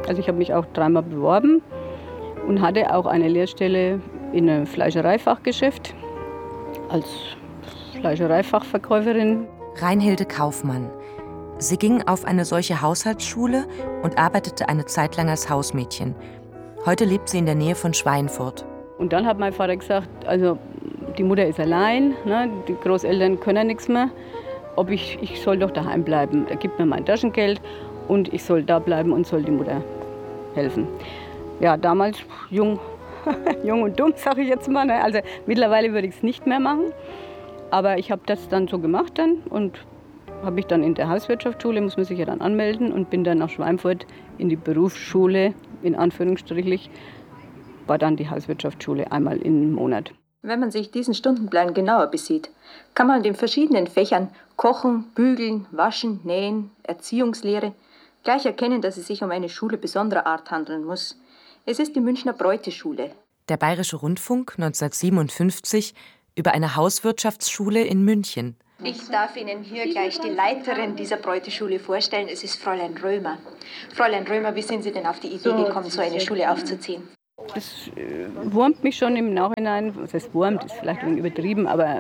Also ich habe mich auch 3-mal beworben und hatte auch eine Lehrstelle in einem Fleischereifachgeschäft als Fleischereifachverkäuferin. Reinhilde Kaufmann. Sie ging auf eine solche Haushaltsschule und arbeitete eine Zeit lang als Hausmädchen. Heute lebt sie in der Nähe von Schweinfurt. Und dann hat mein Vater gesagt, also die Mutter ist allein, ne, die Großeltern können nichts mehr. Ich soll doch daheim bleiben. Er gibt mir mein Taschengeld und ich soll da bleiben und soll die Mutter helfen. Ja, damals jung und dumm, sage ich jetzt mal. Ne? Also mittlerweile würde ich es nicht mehr machen. Aber ich habe das dann so gemacht und habe ich dann in der Hauswirtschaftsschule, muss man sich ja dann anmelden, und bin dann nach Schweinfurt in die Berufsschule, in Anführungsstrichlich, war dann die Hauswirtschaftsschule einmal im Monat. Wenn man sich diesen Stundenplan genauer besieht, kann man in den verschiedenen Fächern Kochen, Bügeln, Waschen, Nähen, Erziehungslehre gleich erkennen, dass es sich um eine Schule besonderer Art handeln muss. Es ist die Münchner Bräuteschule. Der Bayerische Rundfunk 1957 über eine Hauswirtschaftsschule in München. Ich darf Ihnen hier gleich die Leiterin dieser Bräuteschule vorstellen. Es ist Fräulein Römer. Fräulein Römer, wie sind Sie denn auf die Idee gekommen, so eine Schule aufzuziehen? Das wurmt mich schon im Nachhinein. Was heißt wurmt, ist vielleicht ein wenig übertrieben, aber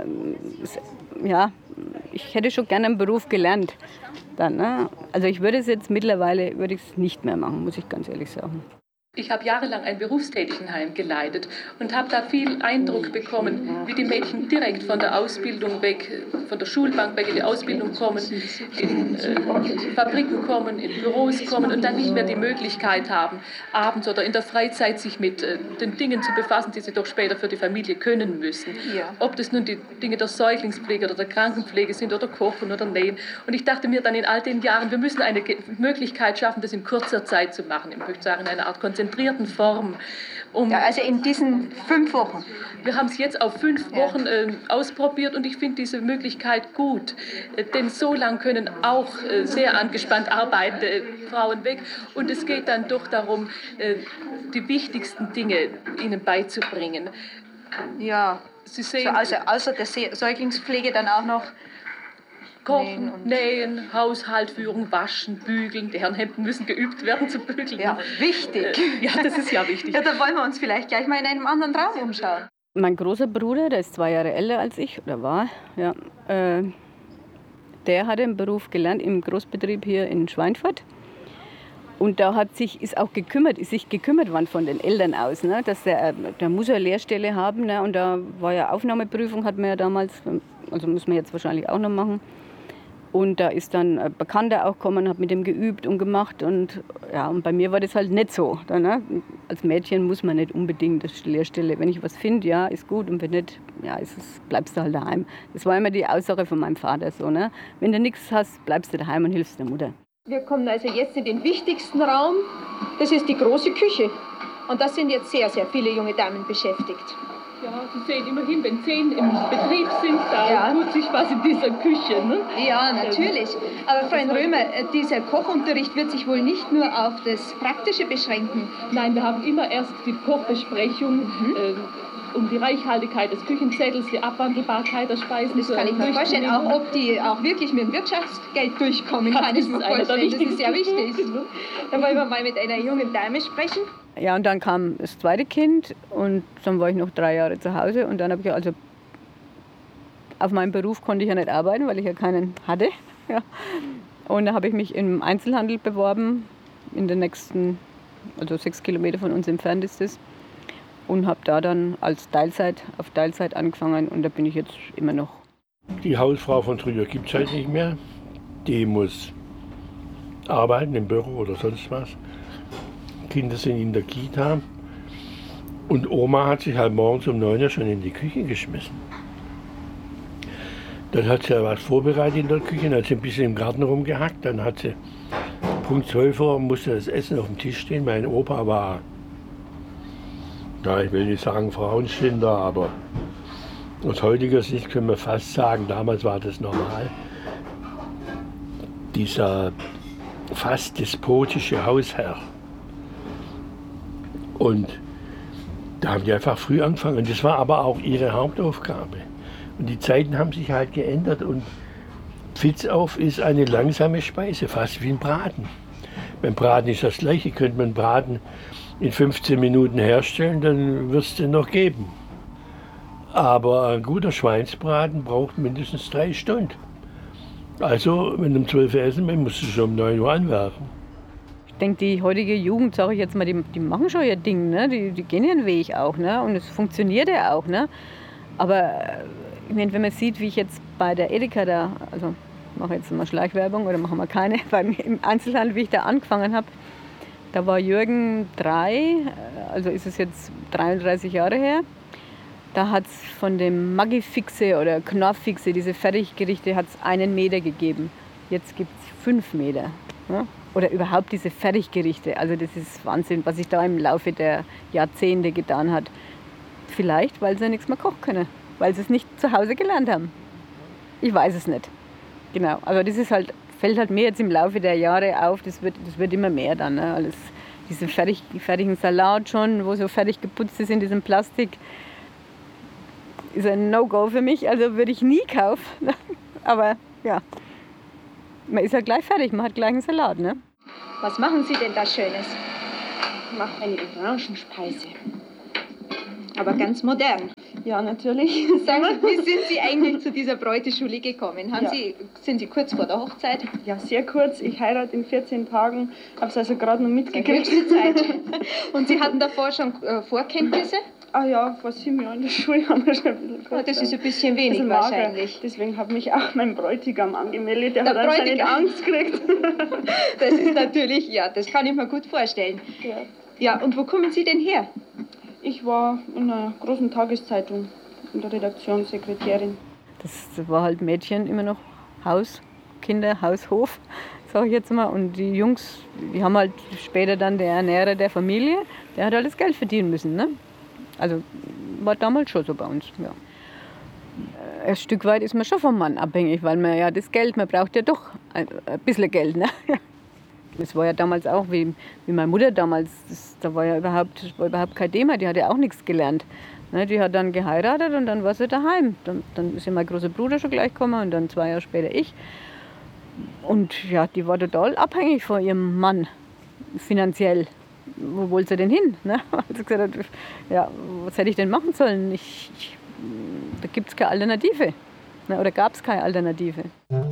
ich hätte schon gerne einen Beruf gelernt. Dann, ne? Also ich würde es jetzt mittlerweile nicht mehr machen, muss ich ganz ehrlich sagen. Ich habe jahrelang ein Berufstätigenheim geleitet und habe da viel Eindruck bekommen, wie die Mädchen direkt von der Ausbildung weg, von der Schulbank weg in die Ausbildung kommen, in Fabriken kommen, in Büros kommen und dann nicht mehr die Möglichkeit haben, abends oder in der Freizeit sich mit den Dingen zu befassen, die sie doch später für die Familie können müssen. Ja. Ob das nun die Dinge der Säuglingspflege oder der Krankenpflege sind oder Kochen oder Nähen. Und ich dachte mir dann in all den Jahren, wir müssen eine Möglichkeit schaffen, das in kurzer Zeit zu machen. Ich möchte sagen, eine Art konzentrierten Form. Also in diesen 5 Wochen? Wir haben es jetzt auf 5 Wochen ausprobiert und ich finde diese Möglichkeit gut. Denn so lang können auch sehr angespannt arbeitende Frauen weg. Und es geht dann doch darum, die wichtigsten Dinge ihnen beizubringen. Ja, Sie sehen, so außer der Säuglingspflege dann auch noch Kochen, Nähen, Haushalt führen, waschen, bügeln. Die Herrenhemden müssen geübt werden zu bügeln. Ja, wichtig. Ja, das ist ja wichtig. Ja, da wollen wir uns vielleicht gleich mal in einem anderen Raum umschauen. Mein großer Bruder, der ist 2 Jahre älter als ich, oder war, ja, der hatte einen Beruf gelernt im Großbetrieb hier in Schweinfurt. Und da ist sich gekümmert worden von den Eltern aus, ne, dass der muss eine Lehrstelle haben. Ne, und da war ja Aufnahmeprüfung, hat man ja damals, also muss man jetzt wahrscheinlich auch noch machen. Und da ist dann ein Bekannter auch gekommen, hat mit dem geübt und gemacht. Und bei mir war das halt nicht so. Da, ne? Als Mädchen muss man nicht unbedingt eine Lehrstelle. Wenn ich was finde, ja, ist gut. Und wenn nicht, ja, bleibst du halt daheim. Das war immer die Aussage von meinem Vater so. Ne? Wenn du nichts hast, bleibst du daheim und hilfst der Mutter. Wir kommen also jetzt in den wichtigsten Raum. Das ist die große Küche. Und da sind jetzt sehr, sehr viele junge Damen beschäftigt. Ja, Sie sehen immerhin, wenn 10 im Betrieb sind, da tut sich was in dieser Küche. Ne? Ja, natürlich. Aber Fräulein Römer, dieser Kochunterricht wird sich wohl nicht nur auf das Praktische beschränken. Nein, wir haben immer erst die Kochbesprechung, um die Reichhaltigkeit des Küchenzettels, die Abwandelbarkeit der Speisen. Das kann ich mir vorstellen, auch ob die auch wirklich mit dem Wirtschaftsgeld durchkommen, kann ich mir vorstellen. Das ist ja wichtig. Da wollen wir mal mit einer jungen Dame sprechen. Ja, und dann kam das zweite Kind und dann war ich noch 3 Jahre zu Hause und dann habe ich auf meinem Beruf konnte ich ja nicht arbeiten, weil ich ja keinen hatte. Ja. Und da habe ich mich im Einzelhandel beworben, in der nächsten, also 6 Kilometer von uns entfernt ist es. Und habe da dann auf Teilzeit angefangen und da bin ich jetzt immer noch. Die Hausfrau von früher gibt es halt nicht mehr. Die muss arbeiten im Büro oder sonst was. Kinder sind in der Kita und Oma hat sich halt morgens um 9 Uhr schon in die Küche geschmissen. Dann hat sie ja was vorbereitet in der Küche, dann hat sie ein bisschen im Garten rumgehackt, dann hat sie Punkt 12 Uhr musste das Essen auf dem Tisch stehen. Mein Opa war, ich will nicht sagen Frauenschinder, aber aus heutiger Sicht können wir fast sagen, damals war das normal. Dieser fast despotische Hausherr. Und da haben die einfach früh angefangen. Und das war aber auch ihre Hauptaufgabe. Und die Zeiten haben sich halt geändert. Und Pfitzauf ist eine langsame Speise, fast wie ein Braten. Beim Braten ist das Gleiche. Könnte man Braten in 15 Minuten herstellen, dann wird es den noch geben. Aber ein guter Schweinsbraten braucht mindestens 3 Stunden. Also, wenn du um 12 Uhr essen willst, musst du schon um 9 Uhr anwerfen. Ich denke, die heutige Jugend, sage ich jetzt mal, die machen schon ihr Ding, ne? Die gehen ihren Weg auch, ne? Und es funktioniert ja auch, ne? Aber ich meine, wenn man sieht, wie ich jetzt bei der Edeka da, also ich mache jetzt mal Schleichwerbung oder machen wir keine, weil im Einzelhandel, wie ich da angefangen habe, da war Jürgen 3, also ist es jetzt 33 Jahre her. Da hat es von dem Maggi-Fixe oder Knorr-Fixe, diese Fertiggerichte, hat es 1 Meter gegeben. Jetzt gibt es 5 Meter. Ne? Oder überhaupt diese Fertiggerichte. Also das ist Wahnsinn, was sich da im Laufe der Jahrzehnte getan hat. Vielleicht, weil sie ja nichts mehr kochen können. Weil sie es nicht zu Hause gelernt haben. Ich weiß es nicht. Genau, aber das ist halt, fällt halt mir jetzt im Laufe der Jahre auf. Das wird immer mehr dann. Ne? Alles, diesen fertigen Salat schon, wo so fertig geputzt ist in diesem Plastik. Ist ein No-Go für mich, also würde ich nie kaufen. Aber ja, man ist ja gleich fertig, man hat gleich einen Salat. Ne? Was machen Sie denn da Schönes? Ich mache eine Orangenspeise. Aber ganz modern. Ja, natürlich. Sagen Sie, wie sind Sie eigentlich zu dieser Bräuteschule gekommen? Sind Sie kurz vor der Hochzeit? Ja, sehr kurz. Ich heirate in 14 Tagen. Habe es also gerade noch mitgekriegt. Zeit. Und Sie hatten davor schon Vorkenntnisse? Ah ja, vor 7 Jahren in der Schule haben wir schon ein bisschen gehört. Das ist ein bisschen wenig also wahrscheinlich. Deswegen hat mich auch mein Bräutigam angemeldet. Der hat anscheinend Angst gekriegt. Das ist natürlich, ja, das kann ich mir gut vorstellen. Ja. Ja, und wo kommen Sie denn her? Ich war in einer großen Tageszeitung in der Redaktion Sekretärin. Das war halt Mädchen immer noch Haus, Kinder, Haus, Hof, sage ich jetzt mal. Und die Jungs, die haben halt später dann der Ernährer der Familie, der hat halt das Geld verdienen müssen. Ne? Also war damals schon so bei uns. Ja. Ein Stück weit ist man schon vom Mann abhängig, weil man ja das Geld, man braucht ja doch ein bisschen Geld. Ne? Das war ja damals auch, wie meine Mutter damals, da war ja überhaupt kein Thema, die hat ja auch nichts gelernt. Ne? Die hat dann geheiratet und dann war sie daheim. Dann ist ja mein großer Bruder schon gleich gekommen und dann 2 Jahre später ich. Und ja, die war total abhängig von ihrem Mann, finanziell. Wo wollte sie denn hin? Ne? Also gesagt hat, ja, was hätte ich denn machen sollen? Da gibt es keine Alternative. Ne? Oder gab es keine Alternative.